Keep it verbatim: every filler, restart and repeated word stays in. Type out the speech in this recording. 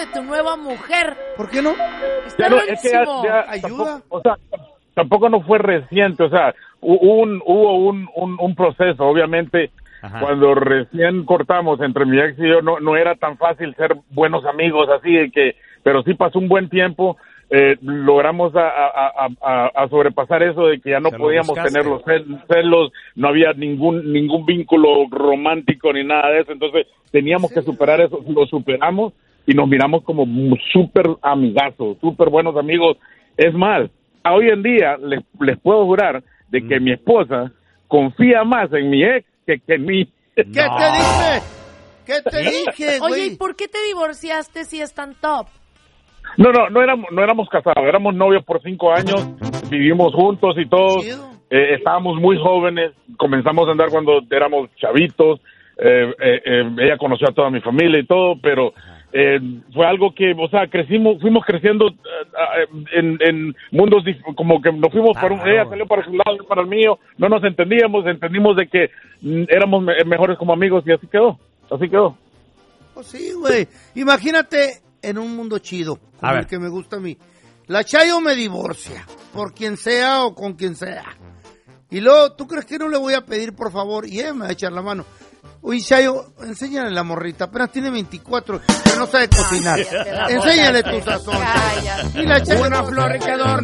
de tu nueva mujer. ¿Por qué no? Está no, es que ya, ya ayuda. Tampoco, o sea, tampoco no fue reciente, o sea, hubo un, hubo un, un, un proceso, obviamente. Ajá. Cuando recién cortamos entre mi ex y yo, no, no era tan fácil ser buenos amigos, así de que, pero sí pasó un buen tiempo, eh, logramos a, a, a, a sobrepasar eso de que ya no Se podíamos tener los celos, no había ningún ningún vínculo romántico ni nada de eso, entonces teníamos sí. que superar eso, lo superamos y nos miramos como súper amigazos, súper buenos amigos. Es más, hoy en día les, les puedo jurar de que mm. mi esposa confía más en mi ex que, que en mí. ¿Qué no. te dije? ¿Qué te dije, güey? Oye, ¿y por qué te divorciaste si es tan top? No, no, no éramos, no éramos casados, éramos novios por cinco años, vivimos juntos y todo, eh, estábamos muy jóvenes, comenzamos a andar cuando éramos chavitos, eh, eh, eh, ella conoció a toda mi familia y todo, pero eh, fue algo que, o sea, crecimos, fuimos creciendo uh, en, en mundos, como que nos fuimos, ah, para un, claro. ella salió para su lado, yo para el mío, no nos entendíamos, entendimos de que mm, éramos me- mejores como amigos y así quedó, así quedó. Pues sí, güey, imagínate en un mundo chido, como el que me gusta a mí. La Chayo me divorcia, por quien sea o con quien sea. Y luego, ¿tú crees que no le voy a pedir, por favor? Y ella me va a echar la mano. Oye, Chayo, enséñale la morrita, apenas tiene veinticuatro, pero no sabe cocinar. Enséñale tu sazón. Y la Chayo, una flor que adorna